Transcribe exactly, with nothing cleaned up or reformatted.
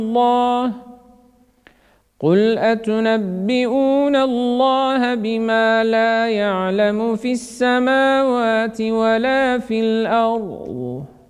الله قل أتنبئون الله بما لا يعلم في السماوات ولا في الأرض